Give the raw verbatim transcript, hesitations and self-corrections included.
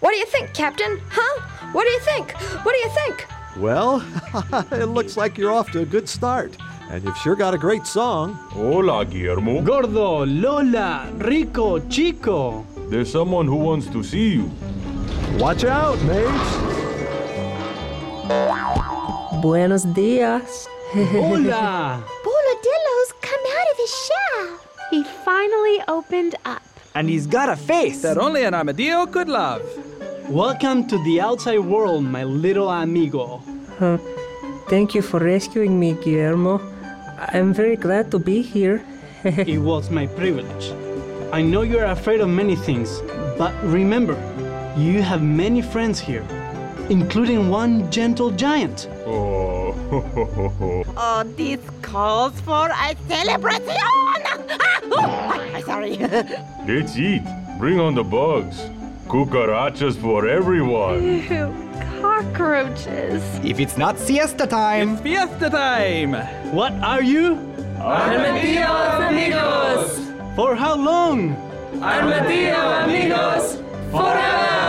What do you think, Captain? Huh? What do you think? What do you think? Well, it looks like you're off to a good start. And you've sure got a great song. Hola, Guillermo. Gordo, Lola, Rico, Chico. There's someone who wants to see you. Watch out, mates. Buenos dias. Hola. Boladillo's come out of his shell. He finally opened up. And he's got a face that only an armadillo could love. Welcome to the outside world, my little amigo. Uh, thank you for rescuing me, Guillermo. I'm very glad to be here. It was my privilege. I know you're afraid of many things, but remember, you have many friends here, including one gentle giant. Oh, Oh, this calls for a celebration! Ah, oh, I'm sorry. let's eat. Bring on the bugs. Cucarachas for everyone. Ew, cockroaches. If it's not siesta time. It's fiesta time. What are you? Armadillo amigos! For how long? Armadillo amigos! Forever!